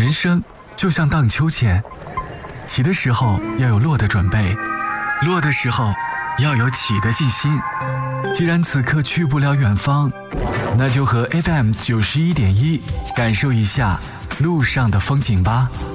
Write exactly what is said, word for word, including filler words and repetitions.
人生就像荡秋千，起的时候要有落的准备，落的时候要有起的信心。既然此刻去不了远方，那就和 F M 九十一点一感受一下路上的风景吧。